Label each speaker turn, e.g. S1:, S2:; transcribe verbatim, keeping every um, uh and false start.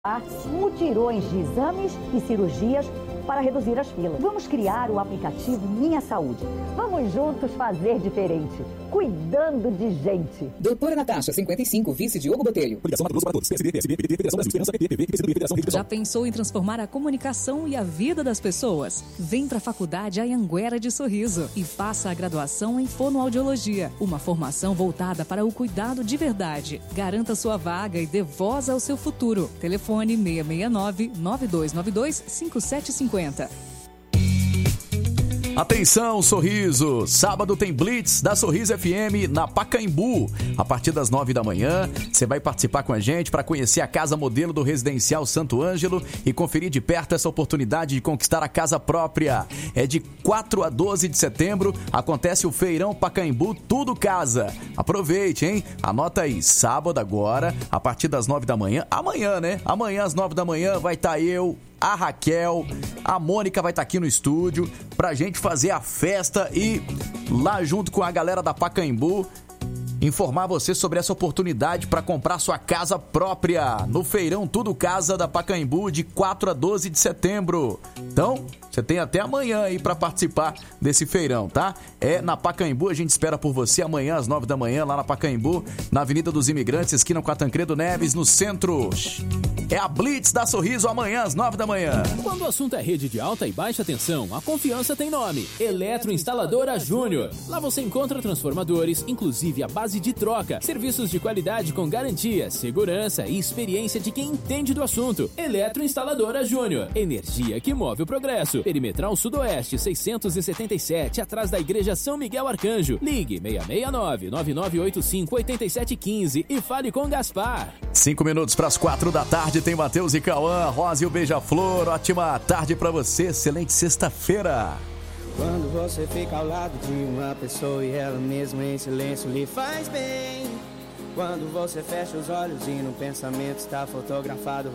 S1: mutirões de exames e cirurgias para reduzir as filas. Vamos criar o aplicativo Minha Saúde. Vamos juntos fazer diferente, cuidando de gente.
S2: Doutora Natasha, cinquenta e cinco, vice Diogo Botelho.
S3: Já pensou em transformar a comunicação e a vida das pessoas? Vem para a Faculdade Anhanguera de Sorriso e faça a graduação em Fonoaudiologia, uma formação voltada para o cuidado de verdade. Garanta sua vaga e dê voz ao seu futuro. Telefone seis seis nove, nove dois nove dois, cinco sete cinco zero.
S4: Atenção, Sorriso! Sábado tem Blitz da Sorriso F M na Pacaembu. A partir das nove da manhã, você vai participar com a gente para conhecer a casa modelo do Residencial Santo Ângelo e conferir de perto essa oportunidade de conquistar a casa própria. É de quatro a doze de setembro, acontece o Feirão Pacaembu Tudo Casa. Aproveite, hein? Anota aí, sábado agora, a partir das nove da manhã. Amanhã, né? Amanhã às nove da manhã vai estar eu, a Raquel, a Mônica vai estar aqui no estúdio pra gente fazer a festa e lá junto com a galera da Pacaembu informar você sobre essa oportunidade para comprar sua casa própria no Feirão Tudo Casa da Pacaembu de quatro a doze de setembro. Então, você tem até amanhã aí para participar desse feirão, tá? É na Pacaembu, a gente espera por você amanhã às nove da manhã lá na Pacaembu, na Avenida dos Imigrantes, esquina com a Tancredo Neves, no centro. É a Blitz da Sorriso amanhã às nove da manhã.
S5: Quando o assunto é rede de alta e baixa tensão, a confiança tem nome. Eletroinstaladora Júnior. Lá você encontra transformadores, inclusive a base de troca, serviços de qualidade com garantia, segurança e experiência de quem entende do assunto. Eletroinstaladora Júnior. Energia que move o progresso. Perimetral Sudoeste seiscentos e setenta e sete, atrás da Igreja São Miguel Arcanjo. Ligue seis seis nove, nove nove oito cinco, oito sete um cinco e fale com Gaspar.
S4: Cinco minutos para as quatro da tarde tem Matheus e Cauã, Rosa e o Beija-Flor. Ótima tarde para você, excelente sexta-feira.
S6: Quando você fica ao lado de uma pessoa e ela mesma em silêncio lhe faz bem. Quando você fecha os olhos e no pensamento está fotografado